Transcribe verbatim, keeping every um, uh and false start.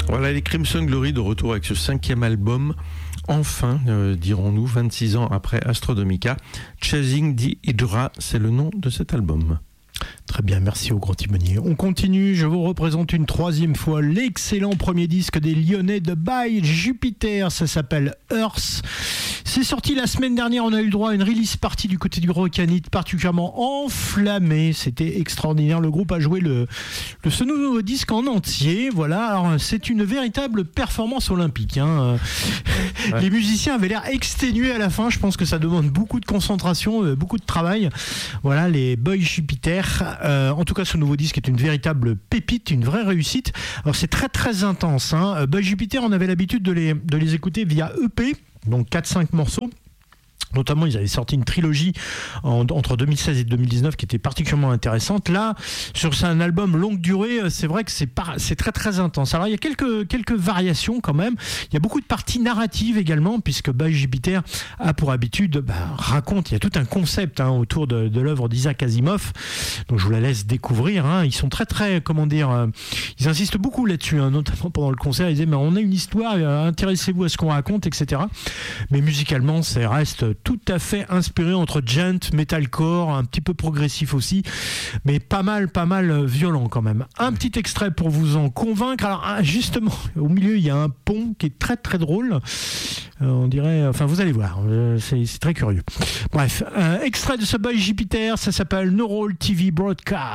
Voilà les Crimson Glory de retour avec ce cinquième album. Enfin, euh, dirons-nous, vingt-six ans après Astronomica. Chasing the Hydra, c'est le nom de cet album. Très bien, merci au grand timonier. On continue, je vous représente une troisième fois l'excellent premier disque des Lyonnais de By Jupiter, ça s'appelle Earth. C'est sorti la semaine dernière, on a eu le droit à une release party du côté du Rocanite particulièrement enflammée, c'était extraordinaire. Le groupe a joué le, le, ce nouveau disque en entier, voilà. Alors, c'est une véritable performance olympique, hein. Ouais. Les musiciens avaient l'air exténués à la fin, je pense que ça demande beaucoup de concentration, beaucoup de travail. Voilà, les By Jupiter. Euh, en tout cas, ce nouveau disque est une véritable pépite, une vraie réussite. Alors, c'est très très intense, hein. By Jupiter, on avait l'habitude de les, de les écouter via E P, donc quatre cinq morceaux. Notamment, ils avaient sorti une trilogie en, entre deux mille seize et deux mille dix-neuf qui était particulièrement intéressante. Là, sur un album longue durée, c'est vrai que c'est, pas, c'est très très intense. Alors, il y a quelques, quelques variations quand même. Il y a beaucoup de parties narratives également, puisque By Jupiter a pour habitude, bah, raconte, il y a tout un concept hein, autour de, de l'œuvre d'Isaac Asimov. Donc, je vous la laisse découvrir. Hein. Ils sont très très, comment dire, euh, ils insistent beaucoup là-dessus, hein, notamment pendant le concert. Ils disaient, mais on a une histoire, euh, intéressez-vous à ce qu'on raconte, et cetera. Mais musicalement, ça reste tout à fait inspiré entre gent, metalcore, un petit peu progressif aussi, mais pas mal, pas mal violent quand même. Un petit extrait pour vous en convaincre. Alors justement, au milieu, il y a un pont qui est très très drôle. Euh, on dirait, enfin vous allez voir, euh, c'est, c'est très curieux. Bref, euh, extrait de ce By Jupiter, ça s'appelle Neural T V Broadcast.